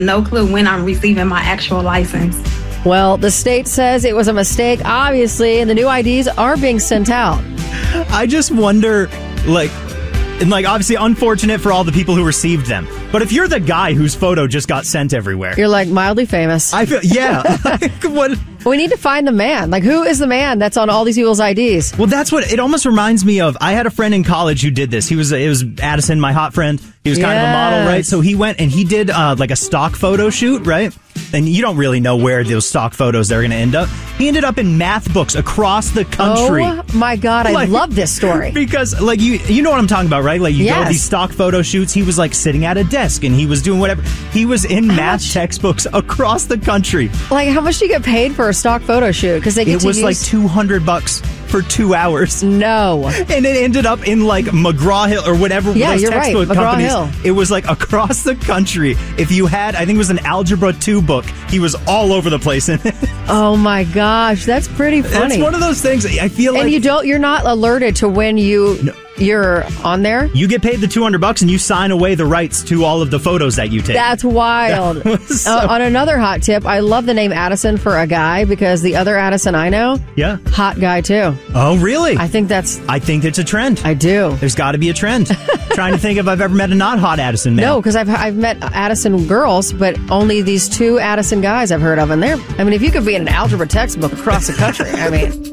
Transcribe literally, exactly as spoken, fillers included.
No clue when I'm receiving my actual license. Well, the state says it was a mistake, obviously, and the new I Ds are being sent out. I just wonder, like, and like, obviously unfortunate for all the people who received them. But if you're the guy whose photo just got sent everywhere. You're like mildly famous. I feel, yeah. Like, what? We need to find the man. Like, who is the man that's on all these people's I Ds? Well, that's what it almost reminds me of. I had a friend in college who did this. He was, it was Addison, my hot friend. He was kind yes. of a model, right? So he went and he did uh, like a stock photo shoot, right? And you don't really know where those stock photos are going to end up. He ended up in math books across the country. Oh my God, I like, love this story. Because, like, you you know what I'm talking about, right? Like, you yes. go to these stock photo shoots. He was, like, sitting at a desk and he was doing whatever. He was in how math much? textbooks across the country. Like, how much do you get paid for a stock photo shoot? Because they get It to was use... like two hundred bucks for two hours. No. And it ended up in, like, McGraw-Hill or whatever. Yeah, those you're right. textbook McGraw-Hill. companies. It was, like, across the country. If you had, I think it was an Algebra two book, he was all over the place in it. Oh my gosh, that's pretty funny. It's one of those things, I feel like... And you don't, you're not alerted to when you... No. You're on there? You get paid the two hundred bucks and you sign away the rights to all of the photos that you take. That's wild. That so- uh, on another hot tip, I love the name Addison for a guy because the other Addison I know, yeah, hot guy too. Oh, really? I think that's... I think it's a trend. I do. There's got to be a trend. Trying to think if I've ever met a not hot Addison male. No, because I've, I've met Addison girls, but only these two Addison guys I've heard of. And they're, I mean, if you could be in an algebra textbook across the country, I mean...